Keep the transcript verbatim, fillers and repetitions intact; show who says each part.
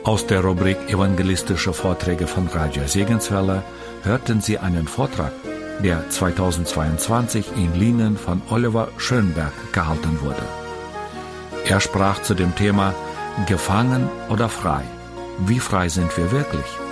Speaker 1: Aus der Rubrik Evangelistische Vorträge von Radio Segenswelle hörten Sie einen Vortrag, der zweitausendzweiundzwanzig in Lienen von Oliver Schönberg gehalten wurde. Er sprach zu dem Thema Gefangen oder frei? Wie frei sind wir wirklich?